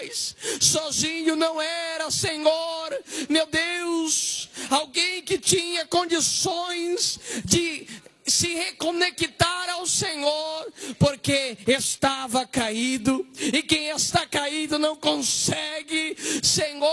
mais. Sozinho não era, Senhor, meu Deus, alguém que tinha condições de se reconectar ao Senhor, porque estava caído, e quem está caído não consegue, Senhor,